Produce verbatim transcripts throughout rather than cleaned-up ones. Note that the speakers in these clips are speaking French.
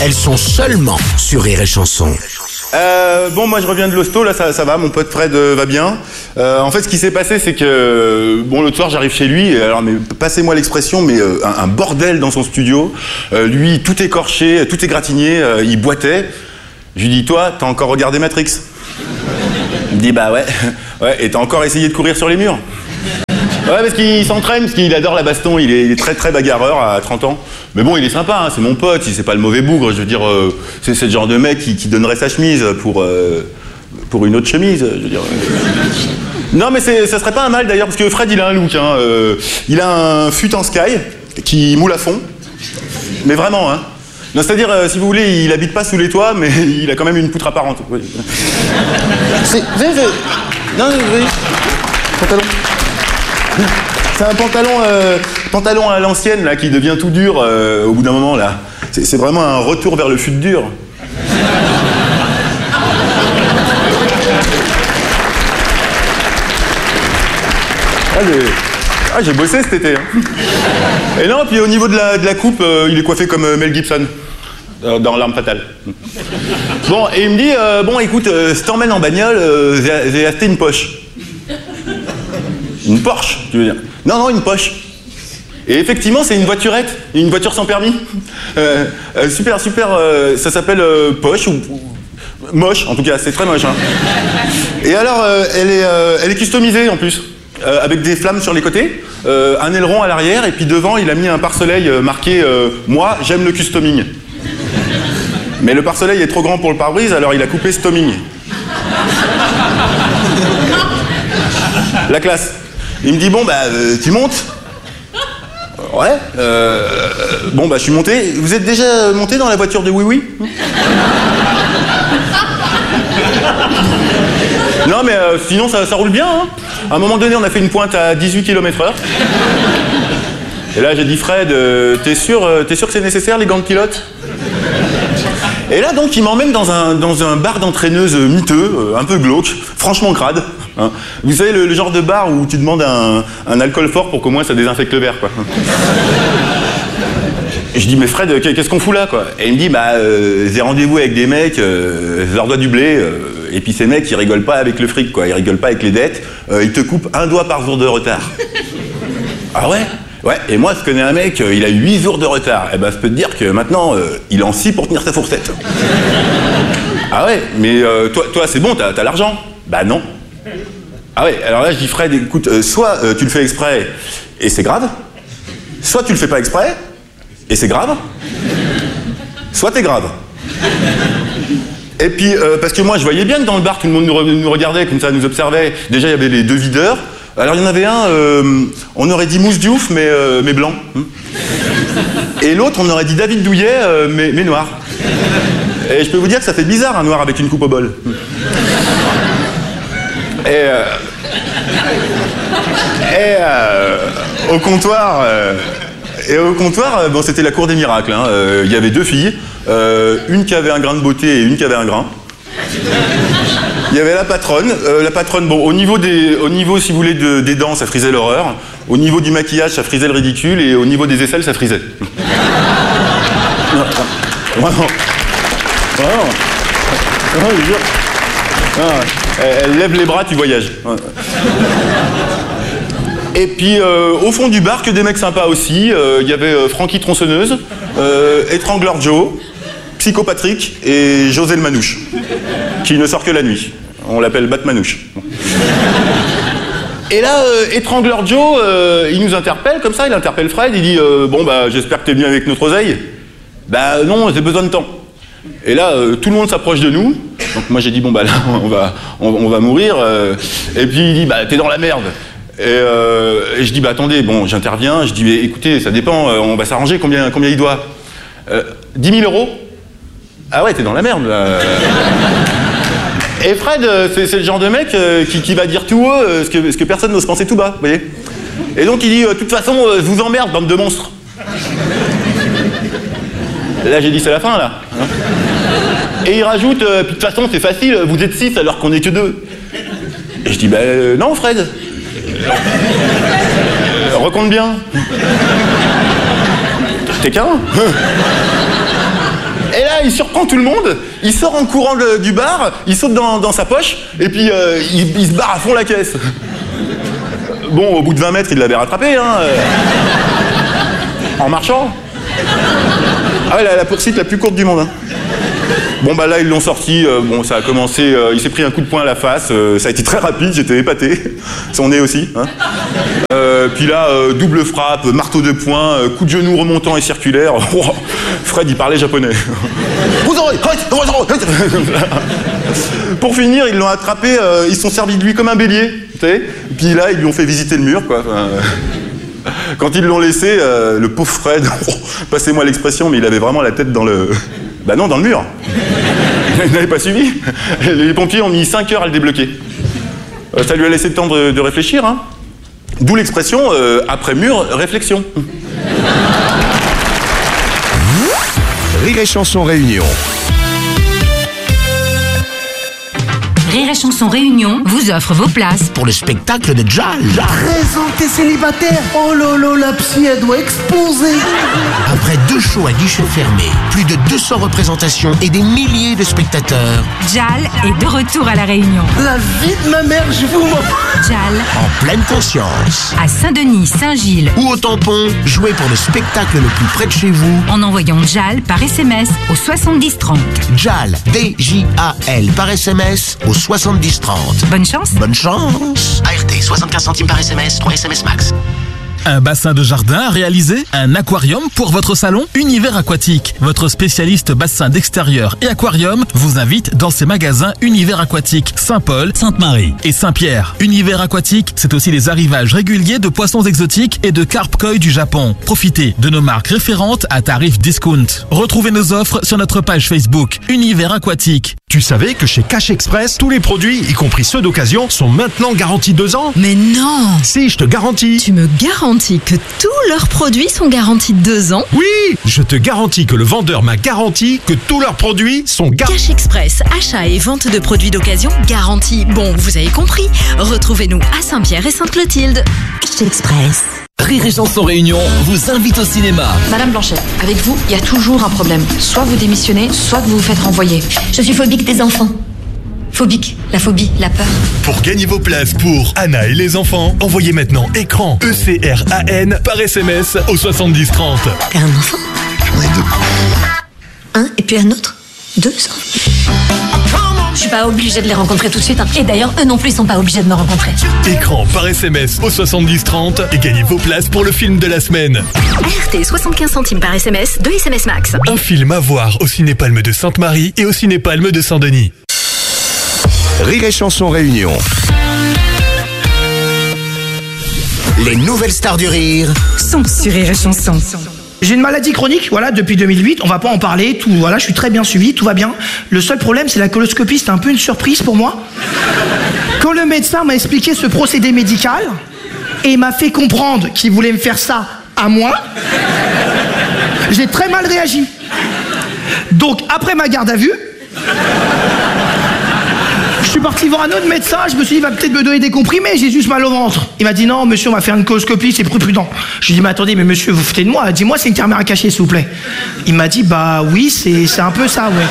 elles sont seulement sur Rire et Chanson. Euh, bon, moi je reviens de l'hosto, là ça, ça va, mon pote Fred euh, va bien. Euh, en fait, ce qui s'est passé, c'est que, bon, l'autre soir j'arrive chez lui, et alors, mais passez-moi l'expression, mais euh, un, un bordel dans son studio. Euh, lui, tout écorché, tout égratigné, euh, il boitait. Je lui dis, toi, t'as encore regardé Matrix? Il me dit, bah ouais, ouais, et t'as encore essayé de courir sur les murs? Ouais, parce qu'il s'entraîne, parce qu'il adore la baston, il est, il est très très bagarreur à trente ans. Mais bon, il est sympa, hein, c'est mon pote, c'est pas le mauvais bougre, je veux dire, euh, c'est, c'est le genre de mec qui, qui donnerait sa chemise pour, euh, pour une autre chemise, je veux dire. Non, mais c'est, ça serait pas un mal d'ailleurs, parce que Fred, il a un look, hein, euh, il a un fut en sky qui moule à fond, mais vraiment, hein. Non, c'est-à-dire, euh, si vous voulez, il habite pas sous les toits, mais il a quand même une poutre apparente. Oui. C'est, vous savez, c'est... Non, oui. Pantalon. C'est un pantalon, euh, pantalon à l'ancienne, là, qui devient tout dur euh, au bout d'un moment, là. C'est, c'est vraiment un retour vers le fut dur. Ah, j'ai... Ah, j'ai bossé cet été. Hein. Et non, puis au niveau de la, de la coupe, euh, il est coiffé comme euh, Mel Gibson, euh, dans L'Arme Fatale. Bon, et il me dit, euh, bon, écoute, euh, si t'emmènes en bagnole, euh, j'ai, j'ai acheté une poche. Une Porsche, tu veux dire? Non, non, une poche. Et effectivement, c'est une voiturette, une voiture sans permis. Euh, euh, super, super, euh, ça s'appelle euh, Poche, ou, ou moche, en tout cas, c'est très moche. Hein. Et alors, euh, elle, est, euh, elle est customisée en plus. Euh, avec des flammes sur les côtés, euh, un aileron à l'arrière, et puis devant, il a mis un pare-soleil euh, marqué euh, « Moi, j'aime le customing ». Mais le pare-soleil est trop grand pour le pare-brise, alors il a coupé « Stoming ». La classe. Il me dit « Bon, bah, euh, tu montes ?» Ouais. Euh, bon, bah, je suis monté. Vous êtes déjà monté dans la voiture de Oui Oui? Non, mais euh, sinon, ça, ça roule bien, hein. À un moment donné, on a fait une pointe à dix-huit kilomètres heure. Et là, j'ai dit, Fred, euh, t'es sûr, euh, t'es sûr que c'est nécessaire, les gants de pilote? Et là, donc, il m'emmène dans un, dans un bar d'entraîneuse miteux, euh, un peu glauque, franchement crade. Hein. Vous savez, le, le genre de bar où tu demandes un, un alcool fort pour qu'au moins ça désinfecte le verre, quoi. Et je dis, mais Fred, qu'est-ce qu'on fout là, quoi? Et il me dit, bah, euh, j'ai rendez-vous avec des mecs, euh, je leur dois du blé, euh, et puis ces mecs, ils rigolent pas avec le fric, quoi. Ils rigolent pas avec les dettes, euh, ils te coupent un doigt par jour de retard. Ah ouais? Ouais, et moi, je connais un mec, euh, il a huit jours de retard. Et ben, je peux te dire que maintenant, euh, il en scie pour tenir sa fourchette. Ah ouais, mais euh, toi, toi c'est bon, t'as, t'as l'argent? Bah non. Ah ouais, alors là, je dis, Fred, écoute, euh, soit euh, tu le fais exprès, et c'est grave, soit tu le fais pas exprès, et c'est grave, soit t'es grave. Et puis, euh, parce que moi, je voyais bien que dans le bar, tout le monde nous, re- nous regardait, comme ça, nous observait. Déjà, il y avait les deux videurs. Alors, il y en avait un, euh, on aurait dit Mousse Diouf, mais, euh, mais blanc. Hein. Et l'autre, on aurait dit David Douillet, euh, mais, mais noir. Et je peux vous dire que ça fait bizarre, un noir avec une coupe au bol. Et... Euh, et... Euh, au comptoir... Euh, Et au comptoir, bon, c'était la cour des miracles. Hein. Euh, il y avait deux filles, euh, une qui avait un grain de beauté et une qui avait un grain. Il y avait la patronne. Euh, la patronne, bon, au niveau, des, au niveau si vous voulez, de, des dents, ça frisait l'horreur. Au niveau du maquillage, ça frisait le ridicule. Et au niveau des aisselles, ça frisait. Non, vraiment. Vraiment. Non, je jure. Non, elle, elle lève les bras, tu voyages. Et puis, euh, au fond du bar, que des mecs sympas aussi. Il euh, y avait euh, Francky Tronçonneuse, euh, Étrangleur Joe, Psycho Patrick et José le Manouche, qui ne sort que la nuit. On l'appelle Batmanouche. Et là, euh, Étrangleur Joe, euh, il nous interpelle comme ça, il interpelle Fred, il dit euh, « Bon, bah, j'espère que t'es venu avec notre oseille. » Bah non, j'ai besoin de temps. Et là, euh, tout le monde s'approche de nous. Donc moi, j'ai dit « Bon, bah là, on va, on, on va mourir. Euh, » Et puis il dit « Bah, t'es dans la merde. » Et, euh, et je dis, bah attendez, bon, j'interviens, je dis, mais écoutez, ça dépend, euh, on va s'arranger, combien, combien il doit euh, dix mille euros? Ah ouais, t'es dans la merde, là. Et Fred, c'est, c'est le genre de mec euh, qui, qui va dire tout haut euh, ce, que, ce que personne n'ose penser tout bas, vous voyez. Et donc il dit, de euh, toute façon, euh, je vous emmerde, bande de monstres. Là, j'ai dit, c'est la fin, là. Hein. Et il rajoute, euh, puis de toute façon, c'est facile, vous êtes six alors qu'on est que deux. Et je dis, bah euh, non, Fred. Euh, recompte bien. T'es qu'un. Et là, il surprend tout le monde, il sort en courant de, du bar, il saute dans, dans sa poche, et puis euh, il, il se barre à fond la caisse. Bon, au bout de vingt mètres, il l'avait rattrapé, hein. Euh, en marchant. Ah ouais, la, la poursuite la plus courte du monde, hein. Bon bah là ils l'ont sorti, euh, bon ça a commencé, euh, il s'est pris un coup de poing à la face, euh, ça a été très rapide, j'étais épaté, son nez aussi. Hein. Euh, puis là, euh, double frappe, marteau de poing, euh, coup de genou remontant et circulaire. Oh, Fred il parlait japonais. Pour finir, ils l'ont attrapé, euh, ils se sont servis de lui comme un bélier, tu sais. Puis là ils lui ont fait visiter le mur, quoi. Enfin, euh, quand ils l'ont laissé, euh, le pauvre Fred, oh, passez-moi l'expression, mais il avait vraiment la tête dans le... Bah non, dans le mur. Il n'avait pas suivi. Les pompiers ont mis cinq heures à le débloquer. Euh, ça lui a laissé le temps de, de réfléchir, hein. D'où l'expression euh, après mur, réflexion. Rire et Chanson Réunion. Rire et Chanson Réunion vous offre vos places Pour le spectacle de Jal. Présenté célibataire. Oh lolo, la psy, elle doit exploser. Après deux shows à guichet fermé, plus de deux cents représentations et des milliers de spectateurs. Jal est de retour à La Réunion. La vie de ma mère, je vous m'en... Jal En pleine conscience. à Saint-Denis, Saint-Gilles. Ou au tampon, jouez pour le spectacle le plus près de chez vous. En envoyant Jal par S M S au soixante-dix trente. Jal, D J A L, par S M S au soixante-dix trente. Bonne chance. Bonne chance. A R T, soixante-quinze centimes par S M S, trois S M S max. Un bassin de jardin à réaliser, un aquarium pour votre salon, Univers Aquatique. Votre spécialiste bassin d'extérieur et aquarium vous invite dans ses magasins Univers Aquatique, Saint-Paul, Sainte-Marie et Saint-Pierre. Univers Aquatique, c'est aussi les arrivages réguliers de poissons exotiques et de carpe koi du Japon. Profitez de nos marques référentes à tarif discount. Retrouvez nos offres sur notre page Facebook Univers Aquatique. Tu savais que chez Cash Express, tous les produits, y compris ceux d'occasion, sont maintenant garantis deux ans? Mais non! Si, je te garantis. Tu me garantis que tous leurs produits sont garantis deux ans? Oui! Je te garantis que le vendeur m'a garanti que tous leurs produits sont garantis. Cash Express, achat et vente de produits d'occasion garantis. Bon, vous avez compris. Retrouvez-nous à Saint-Pierre et Sainte-Clotilde. Cash Express. Rire et Chanson Réunion vous invite au cinéma. Madame Blanchet, avec vous, il y a toujours un problème. Soit vous démissionnez, soit vous vous faites renvoyer. Je suis phobique des enfants. Phobique, la phobie, la peur. Pour gagner vos places pour Anna et les enfants, envoyez maintenant écran E C R A N par S M S au soixante-dix trente. T'as un enfant? J'en ai deux. Un et puis un autre? Deux enfants? Je suis pas obligée de les rencontrer tout de suite. Hein. Et d'ailleurs, eux non plus, ils sont pas obligés de me rencontrer. Écran par S M S au soixante-dix trente et gagnez vos places pour le film de la semaine. A R T, soixante-quinze centimes par S M S, deux S M S max. Un film à voir au Cinépalme de Sainte-Marie et au Cinépalme de Saint-Denis. Rire et Chanson Réunion. Les nouvelles stars du rire Sont sur Rire et Chanson. J'ai une maladie chronique, voilà, depuis deux mille huit, on va pas en parler, tout, voilà, je suis très bien suivi, tout va bien. Le seul problème, c'est la coloscopie, c'était un peu une surprise pour moi. Quand le médecin m'a expliqué ce procédé médical, et m'a fait comprendre qu'il voulait me faire ça à moi, j'ai très mal réagi. Donc, après ma garde à vue, je suis parti voir un autre médecin, je me suis dit, il va peut-être me donner des comprimés, j'ai juste mal au ventre. Il m'a dit, non, monsieur, on va faire une coloscopie, c'est plus prudent. Je lui ai dit, mais attendez, mais monsieur, vous foutez de moi, dis-moi, c'est une caméra cachée, s'il vous plaît. Il m'a dit, bah oui, c'est, c'est un peu ça, ouais.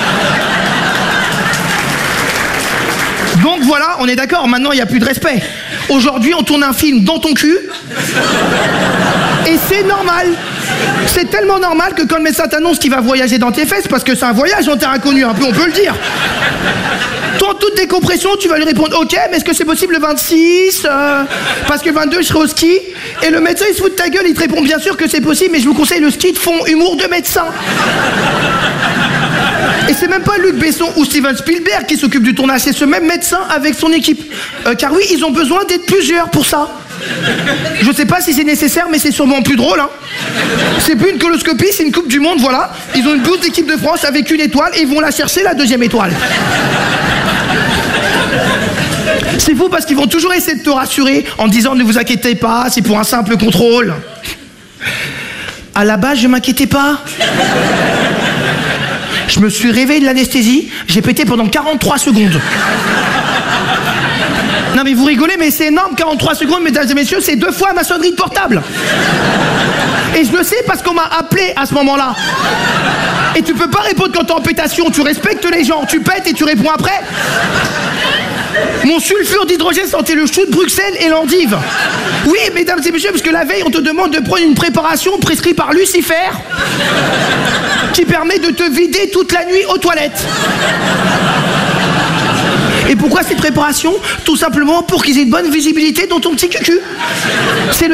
Donc voilà, on est d'accord, maintenant il n'y a plus de respect. Aujourd'hui, on tourne un film dans ton cul, et c'est normal. C'est tellement normal que quand le médecin t'annonce qu'il va voyager dans tes fesses, parce que c'est un voyage en terre inconnue, un peu, on peut le dire. Toi, toute décompression, tu vas lui répondre, ok, mais est-ce que c'est possible le vingt-six euh, Parce que le vingt-deux, je serai au ski. Et le médecin, il se fout de ta gueule, il te répond, bien sûr que c'est possible, mais je vous conseille le ski de fond, humour de médecin. Et c'est même pas Luc Besson ou Steven Spielberg qui s'occupe du tournage, c'est ce même médecin avec son équipe. Euh, car oui, ils ont besoin d'être plusieurs pour ça. Je sais pas si c'est nécessaire, mais c'est sûrement plus drôle, hein. C'est plus une coloscopie, c'est une coupe du monde, voilà. Ils ont une blouse d'équipe de France avec une étoile et ils vont la chercher, la deuxième étoile. C'est fou parce qu'ils vont toujours essayer de te rassurer en te disant ne vous inquiétez pas, c'est pour un simple contrôle. À la base, je m'inquiétais pas. Je me suis réveillé de l'anesthésie, j'ai pété pendant quarante-trois secondes. Non mais vous rigolez, mais c'est énorme, quarante-trois secondes, mesdames et messieurs, c'est deux fois ma sonnerie de portable. Et je le sais parce qu'on m'a appelé à ce moment-là. Et tu peux pas répondre quand t'es en pétation, tu respectes les gens, tu pètes et tu réponds après. Mon sulfure d'hydrogène sentait le chou de Bruxelles et l'endive. Oui, mesdames et messieurs, parce que la veille, on te demande de prendre une préparation prescrite par Lucifer qui permet de te vider toute la nuit aux toilettes. Et pourquoi cette préparation? Tout simplement pour qu'ils aient une bonne visibilité dans ton petit cucu. C'est le